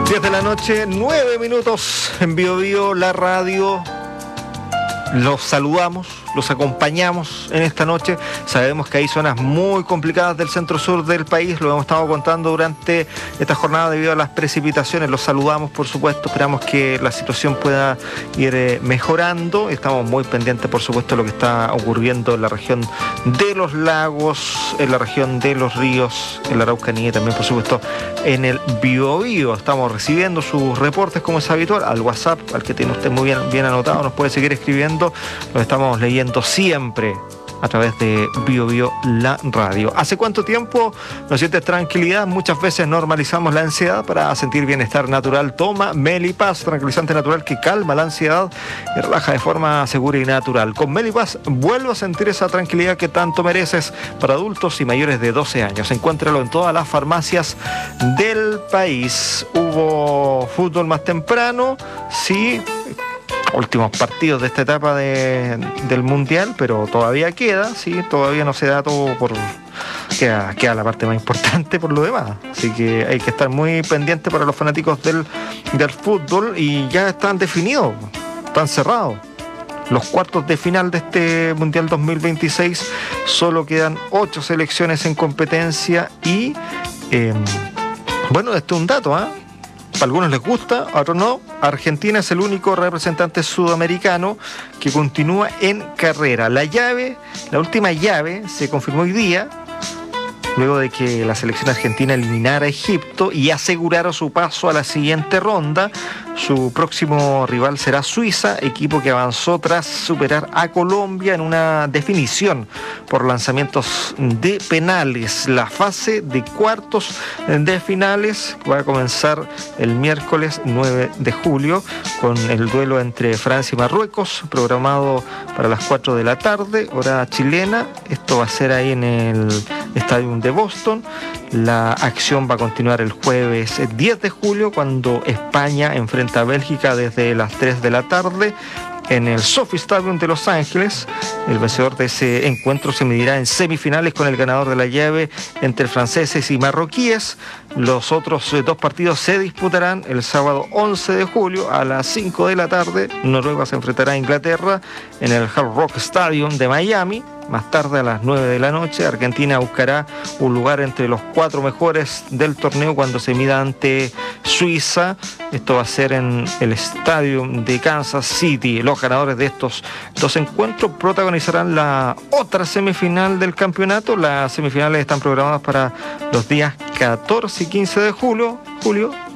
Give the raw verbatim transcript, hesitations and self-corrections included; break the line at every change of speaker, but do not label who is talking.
diez de la noche, nueve minutos en Bio Bio, la radio. Los saludamos, los acompañamos en esta noche. Sabemos que hay zonas muy complicadas del centro-sur del país, lo hemos estado contando durante esta jornada debido a las precipitaciones. Los saludamos, por supuesto, esperamos que la situación pueda ir eh, mejorando. Estamos muy pendientes, por supuesto, de lo que está ocurriendo en la región de los lagos, en la región de los ríos, en la Araucanía y también, por supuesto, en el Biobío. Estamos recibiendo sus reportes, como es habitual, al WhatsApp, al que tiene usted muy bien, bien anotado. Nos puede seguir escribiendo. Lo estamos leyendo siempre a través de Bio Bio, la radio. ¿Hace cuánto tiempo nos sientes tranquilidad? Muchas veces normalizamos la ansiedad para sentir bienestar natural. Toma Melipaz, tranquilizante natural que calma la ansiedad y relaja de forma segura y natural. Con Melipaz vuelvo a sentir esa tranquilidad que tanto mereces para adultos y mayores de doce años. Encuéntralo en todas las farmacias del país. Hubo fútbol más temprano, sí. Últimos partidos de esta etapa de, del Mundial, pero todavía queda, sí, todavía no se da todo por... Queda, queda la parte más importante por lo demás, así que hay que estar muy pendiente para los fanáticos del, del fútbol y ya están definidos, están cerrados. Los cuartos de final de este Mundial dos mil veintiséis, solo quedan ocho selecciones en competencia y, eh, bueno, este es un dato, ¿ah? ¿eh? A algunos les gusta, a otros no. Argentina es el único representante sudamericano que continúa en carrera. La llave, la última llave se confirmó hoy día, luego de que la selección argentina eliminara a Egipto y asegurara su paso a la siguiente ronda. Su próximo rival será Suiza, equipo que avanzó tras superar a Colombia en una definición por lanzamientos de penales. La fase de cuartos de finales va a comenzar el miércoles nueve de julio con el duelo entre Francia y Marruecos, programado para las cuatro de la tarde, hora chilena. Esto va a ser ahí en el Estadio de Boston. La acción va a continuar el jueves diez de julio, cuando España enfrenta a Bélgica desde las tres de la tarde en el SoFi Stadium de Los Ángeles. El vencedor de ese encuentro se medirá en semifinales con el ganador de la llave entre franceses y marroquíes. Los otros dos partidos se disputarán el sábado once de julio a las cinco de la tarde. Noruega se enfrentará a Inglaterra en el Hard Rock Stadium de Miami. Más tarde, a las nueve de la noche, Argentina buscará un lugar entre los cuatro mejores del torneo cuando se mida ante Suiza. Esto va a ser en el estadio de Kansas City. Los ganadores de estos dos encuentros protagonizarán la otra semifinal del campeonato. Las semifinales están programadas para los días catorce y quince de julio. julio